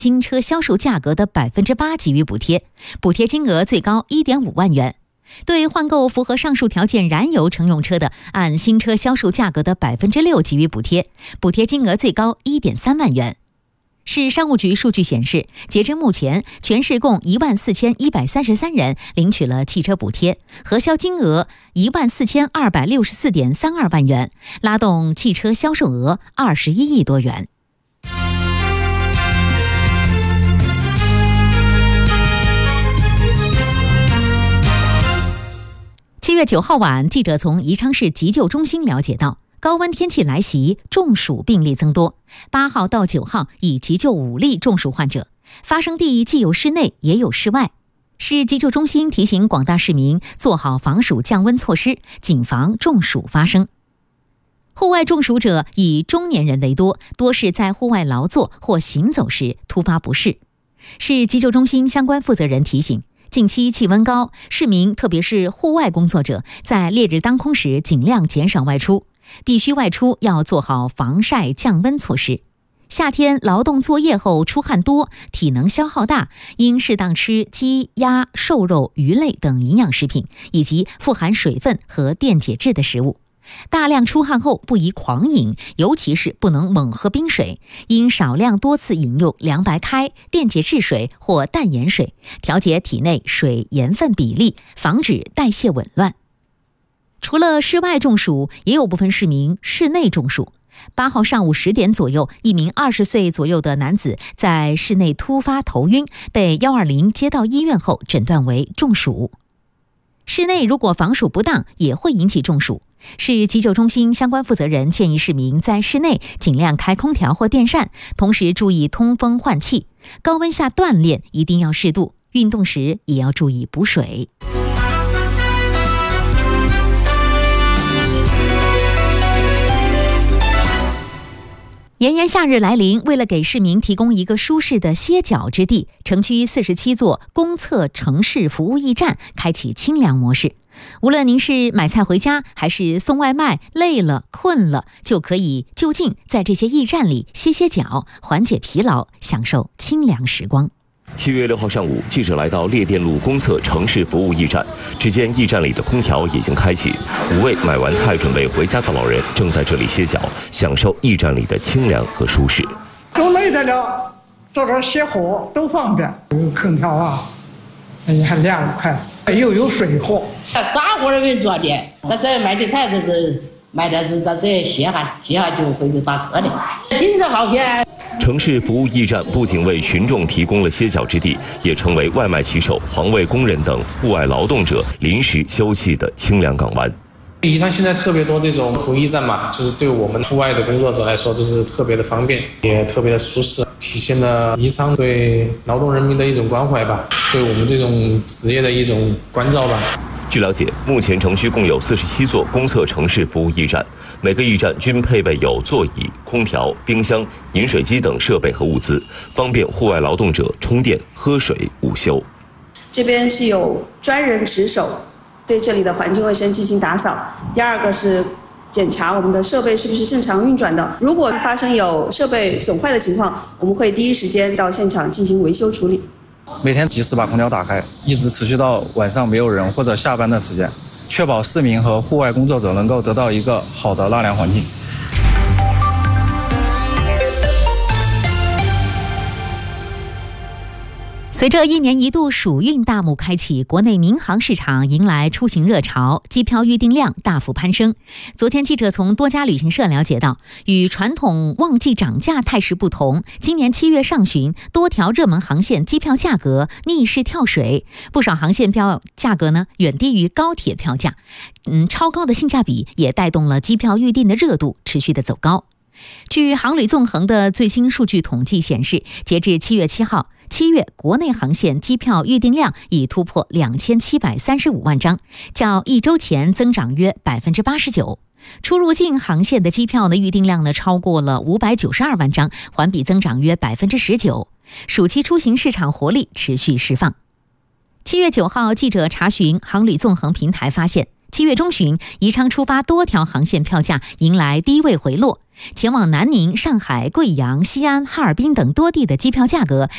新车销售价格的 8% 给予补贴，补贴金额最高 1.5 万元。对换购符合上述条件燃油乘用车的，按新车销售价格的 6% 给予补贴，补贴金额最高 1.3 万元。市商务局数据显示，截至目前，全市共14133人领取了汽车补贴，核销金额14264.32万元，拉动汽车销售额21亿多元。7月9号晚，记者从宜昌市急救中心了解到，高温天气来袭，中暑病例增多。8号到9号已急救5例中暑患者，发生地既有室内也有室外。市急救中心提醒广大市民做好防暑降温措施，谨防中暑发生。户外中暑者以中年人为多，多是在户外劳作或行走时突发不适。市急救中心相关负责人提醒，近期气温高，市民特别是户外工作者在烈日当空时尽量减少外出，必须外出要做好防晒降温措施。夏天劳动作业后出汗多，体能消耗大，应适当吃鸡、鸭、瘦肉、鱼类等营养食品，以及富含水分和电解质的食物。大量出汗后不宜狂饮，尤其是不能猛喝冰水，应少量多次饮用凉白开、电解质水或淡盐水，调节体内水盐分比例，防止代谢紊乱。除了室外中暑，也有部分市民室内中暑。8号上午10点左右，一名20岁左右的男子在室内突发头晕，被120接到医院后诊断为中暑。室内如果防暑不当，也会引起中暑。市急救中心相关负责人建议市民在室内尽量开空调或电扇，同时注意通风换气。高温下锻炼一定要适度，运动时也要注意补水。炎炎夏日来临，为了给市民提供一个舒适的歇脚之地，城区47座公厕城市服务驿站开启清凉模式。无论您是买菜回家还是送外卖，累了困了，就可以就近在这些驿站里歇歇脚，缓解疲劳，享受清凉时光。 7月6号上午，记者来到烈电路公厕城市服务驿站，只见驿站里的空调已经开启，5位买完菜准备回家的老人正在这里歇脚，享受驿站里的清凉和舒适。 走累得了，坐这儿歇火都方便，有空调啊，还凉快，又有水货。 啥活都没做的，那这卖的菜就是卖的是到这歇下就回去打车的，精神好些。 城市服务驿站不仅为群众提供了歇脚之地，也成为外卖骑手、环卫工人等户外劳动者临时休憩的清凉港湾。 宜昌现在特别多这种服务驿站嘛，就是对我们户外的工作者来说，就是特别的方便，也特别的舒适，体现了宜昌对劳动人民的一种关怀吧，对我们这种职业的一种关照吧。 据了解，目前城区共有47座公厕城市服务驿站，每个驿站均配备有座椅、空调、冰箱、饮水机等设备和物资，方便户外劳动者充电、喝水、午休。 这边是有专人值守，对这里的环境卫生进行打扫。第二个是检查我们的设备是不是正常运转的，如果发生有设备损坏的情况，我们会第一时间到现场进行维修处理。 每天及时把空调打开，一直持续到晚上没有人或者下班的时间，确保市民和户外工作者能够得到一个好的纳凉环境。 随着1年1度暑运大幕开启，国内民航市场迎来出行热潮，机票预订量大幅攀升。昨天记者从多家旅行社了解到，与传统旺季涨价态势不同，今年7月上旬，多条热门航线机票价格逆势跳水，不少航线票价格呢远低于高铁票价，超高的性价比也带动了机票预订的热度持续的走高。据航旅纵横的最新数据统计显示，截至7月7号，7月国内航线机票预订量已突破2735万张，较一周前增长约 89%。出入境航线的机票的预订量呢超过了592万张，环比增长约 19%。暑期出行市场活力持续释放。7月9号，记者查询航旅纵横平台发现， 7月中旬，宜昌出发多条航线票价迎来低位回落，前往南宁、上海、贵阳、西安、哈尔滨等多地的机票价格